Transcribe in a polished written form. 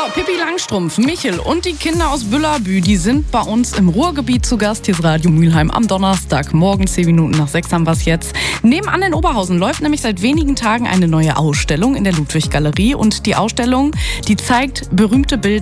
Pippi Langstrumpf, Michel und die Kinder aus Büllabü, die sind bei uns im Ruhrgebiet zu Gast. Hier ist Radio Mülheim am Donnerstagmorgen, 10 Minuten nach 6 haben wir es jetzt. Nebenan in Oberhausen läuft nämlich seit wenigen Tagen eine neue Ausstellung in der Ludwig-Galerie. Und die Ausstellung, die zeigt berühmte Bilder